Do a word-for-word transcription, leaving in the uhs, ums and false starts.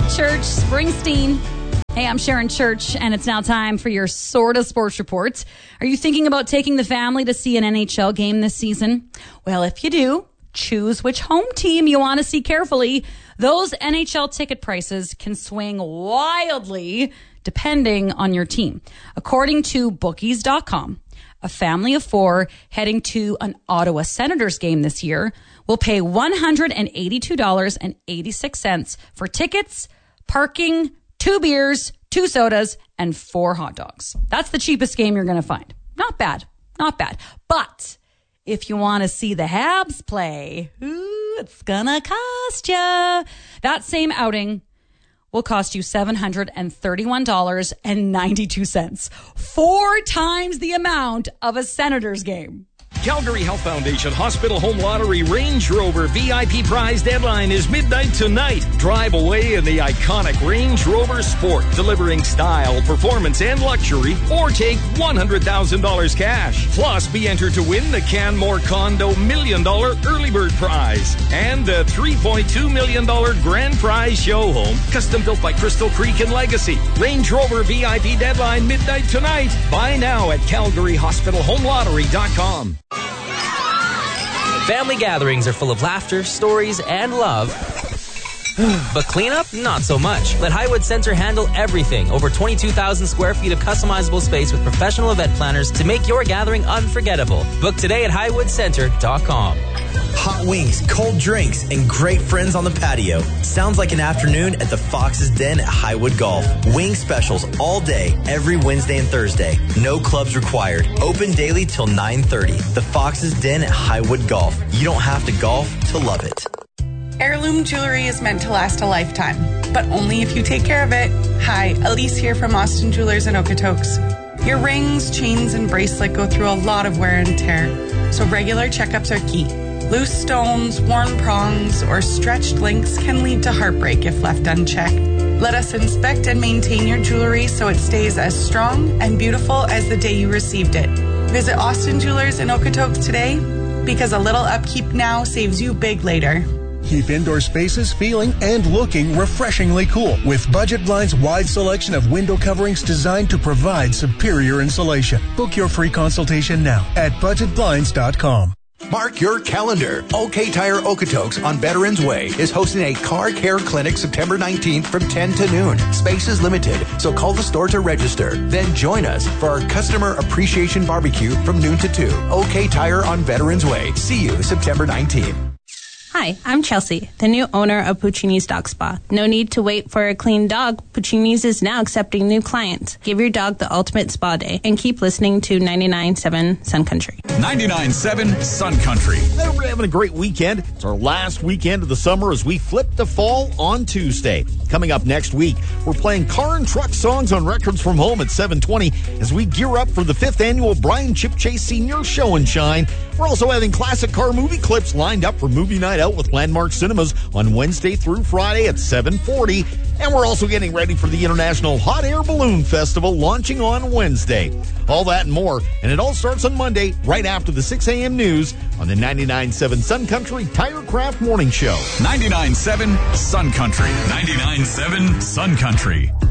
Church, Springsteen. Hey, I'm Sharon Church, and it's now time for your Sorta Sports Report. Are you thinking about taking the family to see an N H L game this season? Well, if you do, choose which home team you want to see carefully. Those N H L ticket prices can swing wildly depending on your team. According to bookies dot com, a family of four heading to an Ottawa Senators game this year will pay one hundred eighty-two dollars and eighty-six cents for tickets, parking, two beers, two sodas, and four hot dogs. That's the cheapest game you're going to find. Not bad. Not bad. But if you want to see the Habs play, ooh, it's going to cost you. That same outing will cost you seven hundred thirty-one dollars and ninety-two cents. Four times the amount of a Senators game. Calgary Health Foundation Hospital Home Lottery Range Rover V I P prize deadline is midnight tonight. Drive away in the iconic Range Rover Sport, delivering style, performance, and luxury, or take one hundred thousand dollars cash. Plus, be entered to win the Canmore Condo Million Dollar Early Bird Prize and the three point two million dollars Grand Prize Show Home, custom built by Crystal Creek and Legacy. Range Rover V I P deadline midnight tonight. Buy now at calgary hospital home lottery dot com. Family gatherings are full of laughter, stories, and love. But cleanup? Not so much. Let Highwood Center handle everything. Over twenty-two thousand square feet of customizable space with professional event planners to make your gathering unforgettable. Book today at highwood center dot com. Hot wings, cold drinks, and great friends on the patio. Sounds like an afternoon at the Fox's Den at Highwood Golf. Wing specials all day, every Wednesday and Thursday. No clubs required. Open daily till nine thirty. The Fox's Den at Highwood Golf. You don't have to golf to love it. Heirloom jewelry is meant to last a lifetime, but only if you take care of it. Hi, Elise here from Austin Jewelers in Okotoks. Your rings, chains, and bracelet go through a lot of wear and tear, so regular checkups are key. Loose stones, worn prongs, or stretched links can lead to heartbreak if left unchecked. Let us inspect and maintain your jewelry so it stays as strong and beautiful as the day you received it. Visit Austin Jewelers in Okotoks today, because a little upkeep now saves you big later. Keep indoor spaces feeling and looking refreshingly cool with Budget Blinds' wide selection of window coverings designed to provide superior insulation. Book your free consultation now at budget blinds dot com. Mark your calendar. OK Tire Okotoks on Veterans Way is hosting a car care clinic September nineteenth from ten to noon. Space is limited, so call the store to register. Then join us for our customer appreciation barbecue from noon to two. OK Tire on Veterans Way. See you September nineteenth. Hi, I'm Chelsea, the new owner of Puccini's Dog Spa. No need to wait for a clean dog. Puccini's is now accepting new clients. Give your dog the ultimate spa day and keep listening to ninety-nine point seven Sun Country. ninety-nine point seven Sun Country. Well, we're having a great weekend. It's our last weekend of the summer as we flip to fall on Tuesday. Coming up next week, we're playing car and truck songs on Records from Home at seven twenty as we gear up for the fifth annual Brian Chip Chase Senior Show and Shine. We're also having classic car movie clips lined up for movie night out with Landmark Cinemas on Wednesday through Friday at seven forty. And we're also getting ready for the International Hot Air Balloon Festival launching on Wednesday. All that and more. And it all starts on Monday right after the six a.m. news on the ninety-nine point seven Sun Country Tirecraft Morning Show. ninety-nine point seven Sun Country. ninety-nine point seven Sun Country.